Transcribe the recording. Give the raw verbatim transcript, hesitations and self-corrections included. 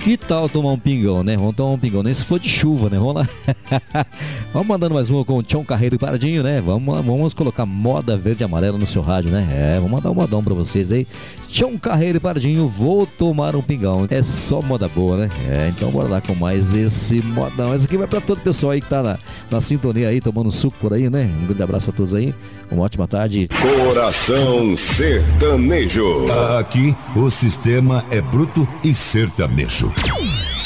Que tal tomar um pingão, né? Vamos tomar um pingão, nem se for de chuva, né? Vamos lá. Vamos mandando mais uma com o Tião Carreiro e Paradinho, né? Vamos, vamos colocar moda verde e amarela no seu rádio, né? É, vamos mandar um modão pra vocês aí. Tião Carreiro e Paradinho, vou tomar um pingão. É só moda boa, né? É, então bora lá com mais esse modão. Esse aqui vai pra todo o pessoal aí que tá na, na sintonia aí, tomando suco por aí, né? Um grande abraço a todos aí. Uma ótima tarde. Coração Sertanejo. Aqui o sistema é bruto e sertanejo.